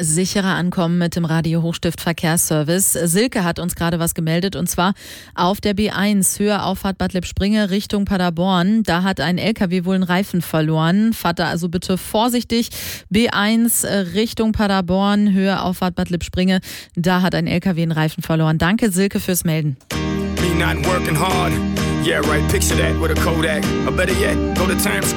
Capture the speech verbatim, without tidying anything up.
sicherer ankommen mit dem Radio Hochstift Verkehrsservice. Silke hat uns gerade was gemeldet und zwar auf der B eins, Höhe Auffahrt Bad Lippspringe Richtung Paderborn. Da hat ein L K W wohl einen Reifen verloren. Fahrt da also bitte vorsichtig. B eins Richtung Paderborn, Höhe Auffahrt Bad Lippspringe. Da hat ein L K W einen Reifen verloren. Danke Silke fürs Melden. Me not working hard. Yeah, right, picture that with a Kodak. Or better yet, go to Times